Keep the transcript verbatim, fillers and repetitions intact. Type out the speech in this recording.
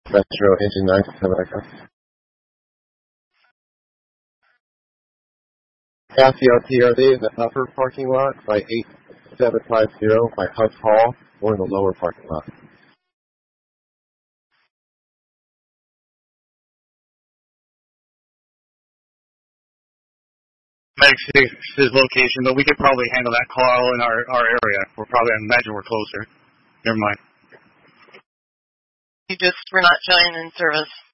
Metro Engine nine seven Echo. Casio T R D in the upper parking lot by eight seven five zero by Huss Hall, or in the lower parking lot. Medic six's location, but we could probably handle that call in our, our area. We're probably, I imagine we're closer. Never mind. You just were not showing in service.